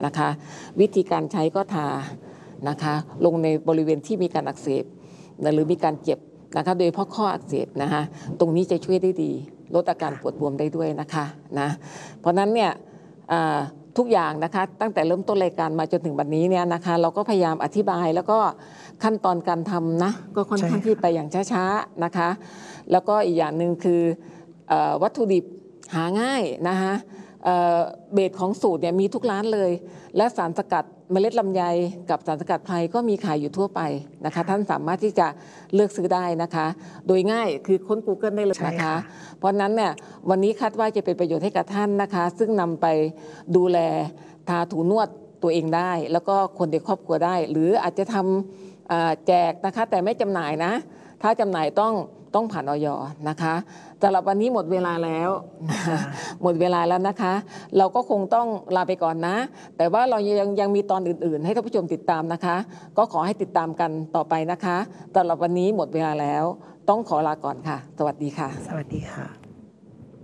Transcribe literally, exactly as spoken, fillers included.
นะคะวิธีการใช้ก็ทานะคะลงในบริเวณที่มีการอักเสบหรือมีการเจ็บนะคะโดยเฉพาะข้ออักเสบนะคะตรงนี้จะช่วยได้ดีลดอาการปวดบวมได้ด้วยนะคะนะเพราะนั้นเนี่ยทุกอย่างนะคะตั้งแต่เริ่มต้นรายการมาจนถึงบัดนี้เนี่ยนะคะเราก็พยายามอธิบายแล้วก็ขั้นตอนการทำนะก็ค่อนข้างที่ไปอย่างช้าๆนะคะแล้วก็อีกอย่างหนึ่งคือวัตถุดิบหาง่ายนะคะเบสของสูตรเนี่ยมีทุกร้านเลยและสารสกัดเมล็ดลำไยกับสารสกัดไพรก็มีขายอยู่ทั่วไปนะคะท่านสามารถที่จะเลือกซื้อได้นะคะโดยง่ายคือค้น Google ได้เลยนะคะเพราะนั้นเนี่ยวันนี้คาดว่าจะเป็นประโยชน์ให้กับท่านนะคะซึ่งนำไปดูแลทาถูนวดตัวเองได้แล้วก็คนในครอบครัวได้หรืออาจจะทำแจกนะคะแต่ไม่จำหน่ายนะถ้าจำหน่ายต้องต้องผ่านอย.นะคะสำหรับวันนี้หมดเวลาแล้วหมดเวลาแล้วนะคะเราก็คงต้องลาไปก่อนนะแต่ว่าเรายังยังมีตอนอื่นๆให้ท่านผู้ชมติดตามนะคะก็ขอให้ติดตามกันต่อไปนะคะสำหรับวันนี้หมดเวลาแล้วต้องขอลาก่อนค่ะสวัสดีค่ะสวัสดีค่ะ